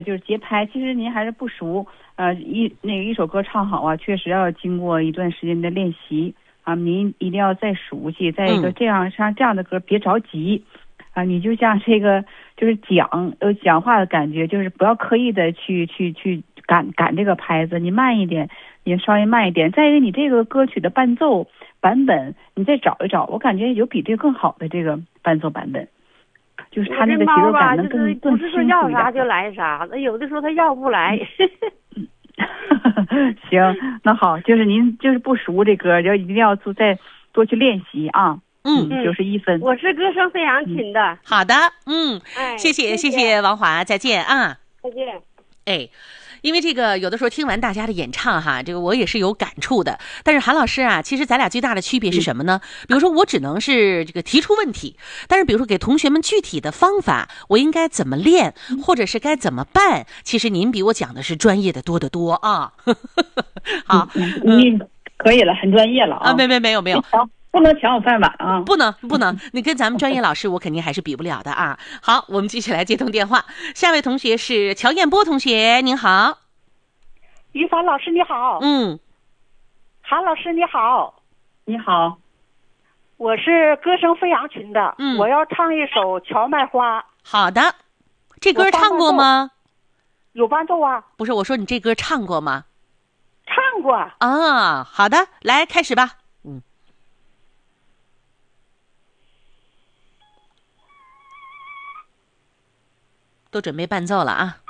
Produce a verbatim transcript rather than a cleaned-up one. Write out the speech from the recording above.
就是节拍，其实您还是不熟，呃，一那个一首歌唱好啊，确实要经过一段时间的练习啊，您一定要再熟悉。再一个，这样像这样的歌别着急，啊，你就像这个就是讲呃讲话的感觉，就是不要刻意的去去去赶赶这个拍子，你慢一点，你稍微慢一点。再一个，你这个歌曲的伴奏版本，你再找一找，我感觉有比这个更好的这个伴奏版本。就是他那个节奏感能更更清楚一点。 不是说要啥就来啥，那有的时候他要不来。 行，那好，就是您就是不熟这歌，要一定要多再多去练习啊。 嗯， 九十一分。 我是歌声飞扬群的。 嗯、好的，嗯， 哎， 谢谢谢谢王华，再见啊。 再见。 哎。因为这个有的时候听完大家的演唱哈，这个我也是有感触的。但是韩老师啊，其实咱俩最大的区别是什么呢？比如说我只能是这个提出问题，但是比如说给同学们具体的方法，我应该怎么练，或者是该怎么办，其实您比我讲的是专业的多得多啊。好， 你可以了，很专业了啊。 啊，没没没有没有。 不能抢我饭碗啊！ 不能不能，你跟咱们专业老师，我肯定还是比不了的啊。好，我们继续来接通电话。下一位同学是乔彦波同学，您好。 于凡老师你好。 嗯。 韩老师你好。 你好。 我是歌声飞扬群的。 嗯。 我要唱一首《荞麦花》。 好的。这歌唱过吗？ 有伴奏啊。 不是，我说你这歌唱过吗？ 唱过。 啊，好的，来开始吧。嗯，都准备伴奏了啊。